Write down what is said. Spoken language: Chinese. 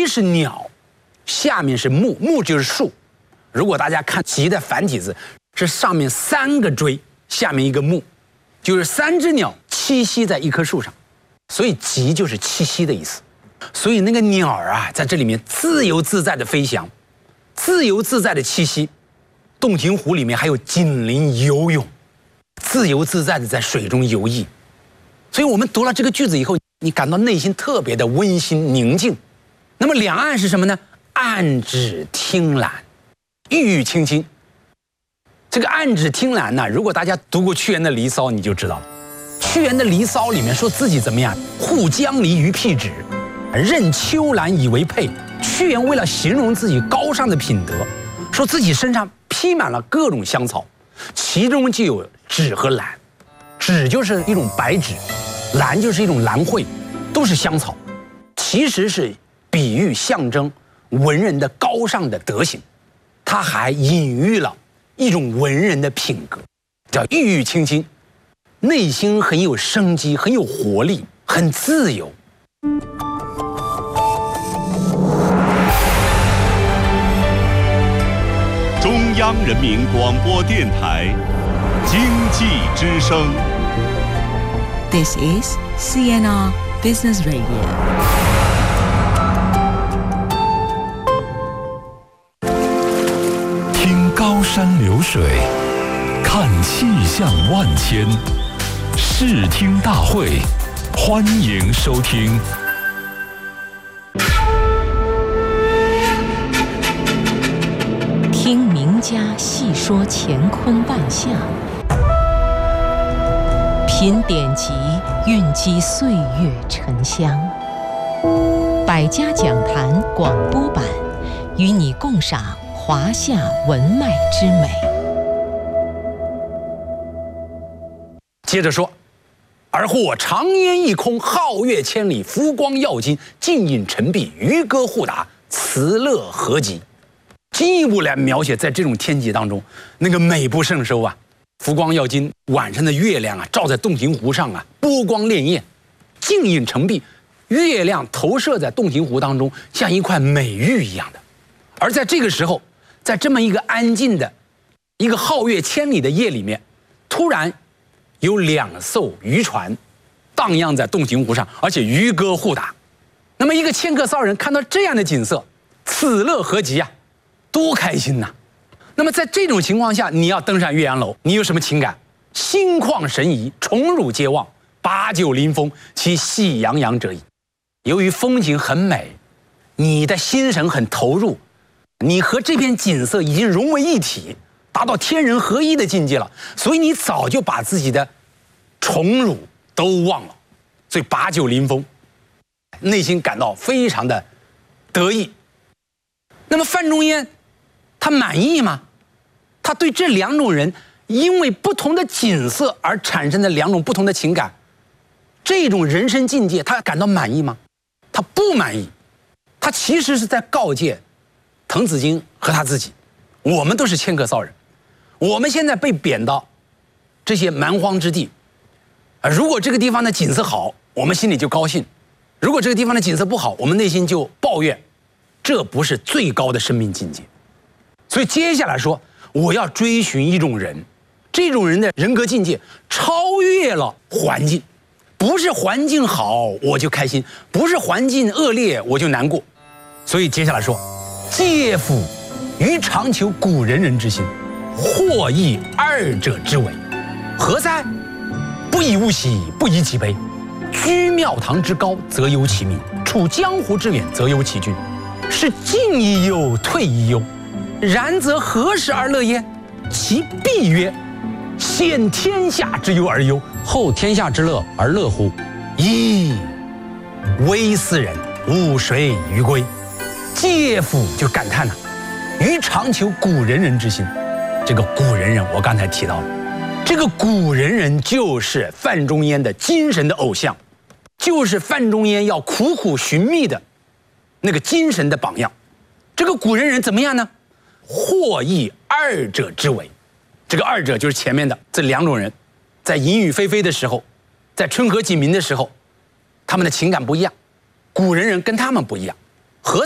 是鸟，下面是木，木就是树。如果大家看吉的繁体字，是上面3个锥，下面一个木，就是3只鸟栖息在一棵树上，所以吉就是栖息的意思。所以那个鸟啊，在这里面自由自在的飞翔，自由自在的栖息。洞庭湖里面还有锦麟游泳，自由自在的在水中游弋。所以我们读了这个句子以后，你感到内心特别的温馨宁静。那么两岸是什么呢？岸芷汀兰，郁郁青青。这个岸芷汀兰呢，如果大家读过屈原的《离骚》，你就知道了。屈原的《离骚》里面说自己怎么样？护江离于辟芷，任秋兰以为佩。屈原为了形容自己高尚的品德，说自己身上披满了各种香草，其中就有芷和兰。芷就是一种白芷，兰就是一种兰蕙，都是香草，其实是比喻象征文人的高尚的德行。他还隐喻了一种文人的品格，叫郁郁青青，内心很有生机，很有活力，很自由。 中央人民广播电台经济之声。 This is CNR Business Radio. 听高山流水，看气象万千，视听大会，欢迎收听。 听名家细说乾坤万象，品典籍，蕴积岁月沉香。百家讲坛广播版，与你共赏华夏文脉之美。 接着说，而或长烟一空，皓月千里，浮光耀金，尽引尘璧，渔歌互答，辞乐何极。进一步来描写在这种天气当中那个美不胜收啊，浮光耀金，晚上的月亮啊照在洞庭湖上啊，波光潋滟，尽引尘璧，月亮投射在洞庭湖当中，像一块美玉一样的。而在这个时候，在这么一个安静的一个皓月千里的夜里面，突然有2艘渔船荡漾在洞庭湖上，而且渔歌互答。那么一个迁客骚人看到这样的景色，此乐何极啊，多开心呐！那么在这种情况下，你要登上岳阳楼，你有什么情感？心旷神怡，宠辱皆忘，把酒临风，其喜洋洋者矣。由于风景很美，你的心神很投入，你和这片景色已经融为一体，达到天人合一的境界了，所以你早就把自己的宠辱都忘了，所以把酒临风，内心感到非常的得意。那么范仲淹他满意吗？他对这2种人因为不同的景色而产生的2种不同的情感，这种人生境界他感到满意吗？他不满意。他其实是在告诫滕子京和他自己，我们都是迁客骚人，我们现在被贬到这些蛮荒之地，如果这个地方的景色好，我们心里就高兴；如果这个地方的景色不好，我们内心就抱怨。这不是最高的生命境界。所以接下来说，我要追寻一种人，这种人的人格境界超越了环境，不是环境好我就开心，不是环境恶劣我就难过。所以接下来说，介甫于常求古仁人之心，或异2者之为，何哉？不以物喜，不以己悲。居庙堂之高，则忧其民；处江湖之远，则忧其君。是进亦忧，退亦忧，然则何时而乐焉？其必曰：先天下之忧而忧，后天下之乐而乐乎？噫！微斯人，吾谁与归？介甫就感叹了，于常求古仁人之心。这个古仁人，我刚才提到了，这个古仁人就是范仲淹的精神的偶像，就是范仲淹要苦苦寻觅的那个精神的榜样。这个古仁人怎么样呢？或异2者之为，这个2者就是前面的这2种人，在淫雨霏霏的时候，在春和景明的时候，他们的情感不一样。古仁人跟他们不一样，